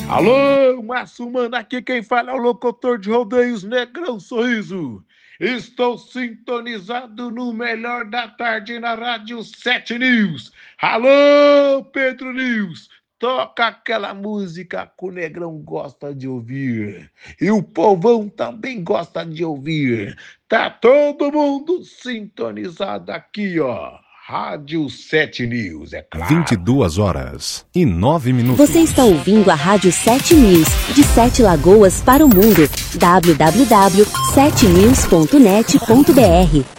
Alô, Massumana, aqui quem fala é o locutor de rodeios Negrão Sorriso. Estou sintonizado no melhor da tarde na Rádio 7 News. Alô, Pedro News, toca aquela música que o Negrão gosta de ouvir. E o povão também gosta de ouvir. Tá todo mundo sintonizado aqui, ó. Rádio 7 News, é claro. 22h09. Você está ouvindo a Rádio 7 News, de 7 Lagoas para o mundo. www.7news.net.br